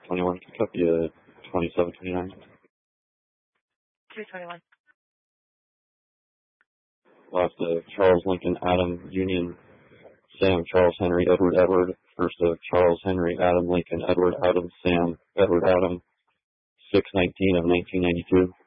21, Kentucky, 2729. 221. Last Charles Lincoln Adam Union Sam Charles Henry Edward Edward. First Charles Henry Adam Lincoln Edward Adam Sam Edward Adam 6/19 of 1992.